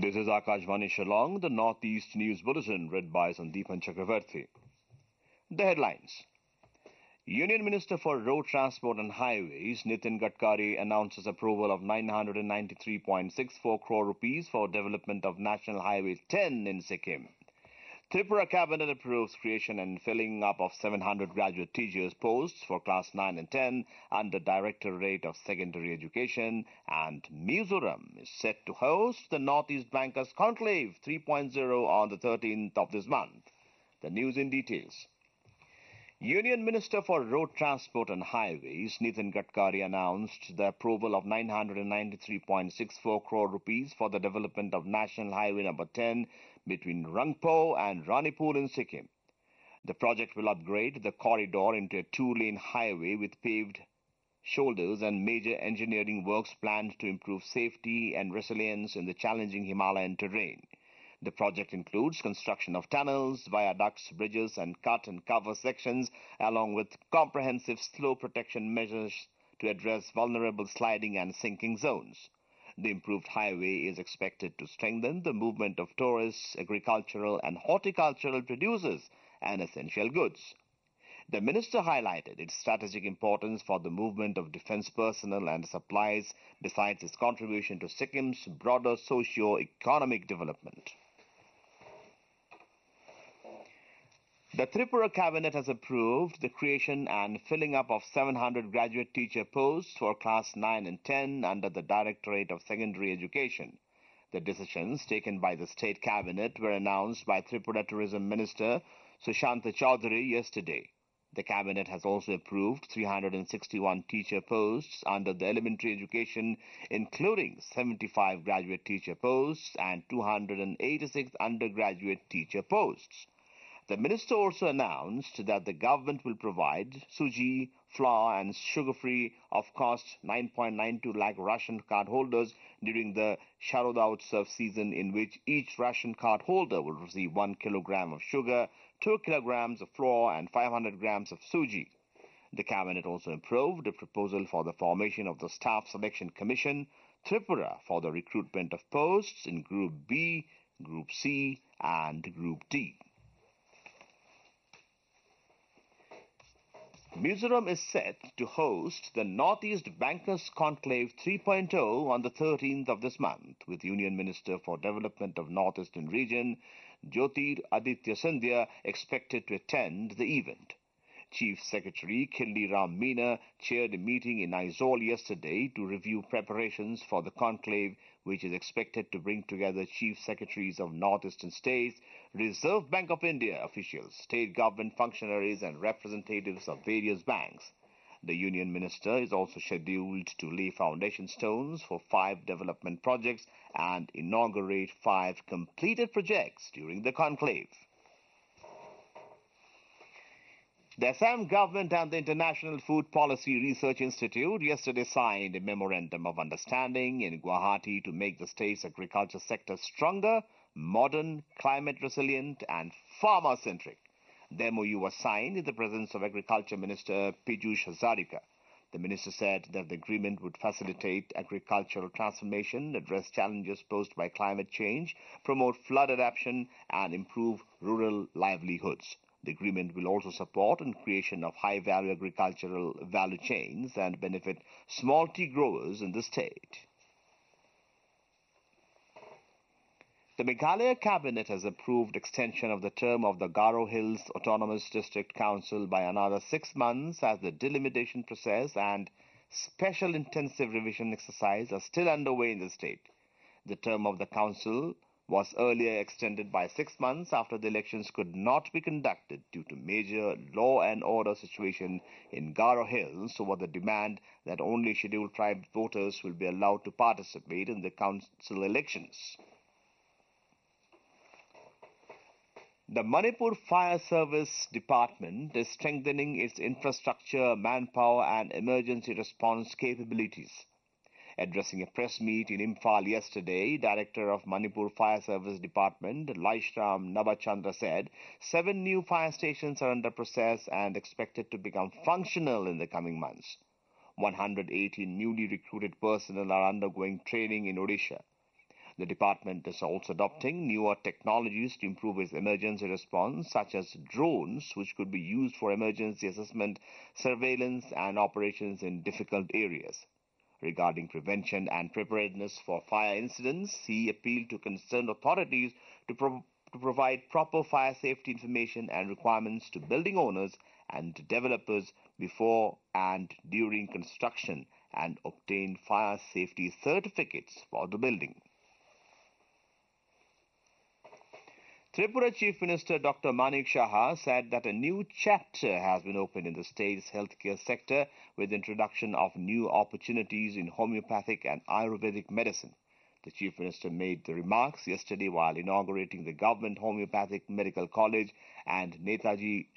This is Akashvani Shillong, the Northeast News Bulletin, read by Sandeepan Chakravarti. The headlines. Union Minister for Road Transport and Highways, Nitin Gadkari, announces approval of 993.64 crore rupees for development of National Highway 10 in Sikkim. Tripura Cabinet approves creation and filling up of 700 graduate teachers' posts for Class 9 and 10 under Directorate of Secondary Education, and Mizoram is set to host the Northeast Bankers Conclave 3.0 on the 13th of this month. The news in details. Union Minister for Road Transport and Highways, Nitin Gadkari, announced the approval of 993.64 crore rupees for the development of National Highway number 10 between Rangpo and Ranipur in Sikkim. The project will upgrade the corridor into a two-lane highway with paved shoulders and major engineering works planned to improve safety and resilience in the challenging Himalayan terrain. The project includes construction of tunnels, viaducts, bridges, and cut and cover sections, along with comprehensive slope protection measures to address vulnerable sliding and sinking zones. The improved highway is expected to strengthen the movement of tourists, agricultural and horticultural producers, and essential goods. The minister highlighted its strategic importance for the movement of defense personnel and supplies, besides its contribution to Sikkim's broader socio-economic development. The Tripura Cabinet has approved the creation and filling up of 700 graduate teacher posts for Class 9 and 10 under the Directorate of Secondary Education. The decisions taken by the State Cabinet were announced by Tripura Tourism Minister Sushanta Chaudhary yesterday. The Cabinet has also approved 361 teacher posts under the elementary education, including 75 graduate teacher posts and 286 undergraduate teacher posts. The minister also announced that the government will provide suji, flour and sugar-free of cost 9.92 lakh ration card holders during the Sharoda Utsav season, in which each ration card holder will receive 1 kilogram of sugar, 2 kilograms of flour and 500 grams of suji. The cabinet also approved a proposal for the formation of the Staff Selection Commission, Tripura, for the recruitment of posts in Group B, Group C and Group D. Mizoram is set to host the Northeast Bankers Conclave 3.0 on the 13th of this month, with Union Minister for Development of Northeastern Region, Jyotir Aditya Scindia, expected to attend the event. Chief Secretary Khilli Ram Meena chaired a meeting in Aizawl yesterday to review preparations for the conclave, which is expected to bring together Chief Secretaries of Northeastern states, Reserve Bank of India officials, state government functionaries and representatives of various banks. The Union Minister is also scheduled to lay foundation stones for 5 development projects and inaugurate 5 completed projects during the conclave. The Assam government and the International Food Policy Research Institute yesterday signed a memorandum of understanding in Guwahati to make the state's agriculture sector stronger, modern, climate resilient and farmer-centric. The MOU was signed in the presence of Agriculture Minister Piyush Hazarika. The minister said that the agreement would facilitate agricultural transformation, address challenges posed by climate change, promote flood adaptation and improve rural livelihoods. The agreement will also support the creation of high-value agricultural value chains and benefit small tea growers in the state. The Meghalaya Cabinet has approved extension of the term of the Garo Hills Autonomous District Council by another 6 months, as the delimitation process and special intensive revision exercise are still underway in the state. The term of the council was earlier extended by 6 months after the elections could not be conducted due to major law and order situation in Garo Hills over the demand that only scheduled tribe voters will be allowed to participate in the council elections. The Manipur Fire Service Department is strengthening its infrastructure, manpower and emergency response capabilities. Addressing a press meet in Imphal yesterday, Director of Manipur Fire Service Department, Laishram Nabachandra, said 7 new fire stations are under process and expected to become functional in the coming months. 180 newly recruited personnel are undergoing training in Odisha. The department is also adopting newer technologies to improve its emergency response, such as drones, which could be used for emergency assessment, surveillance, and operations in difficult areas. Regarding prevention and preparedness for fire incidents, he appealed to concerned authorities to provide proper fire safety information and requirements to building owners and to developers before and during construction and obtain fire safety certificates for the building. Tripura Chief Minister Dr. Manik Saha said that a new chapter has been opened in the state's healthcare sector with the introduction of new opportunities in homeopathic and Ayurvedic medicine. The Chief Minister made the remarks yesterday while inaugurating the Government Homeopathic Medical College and Netaji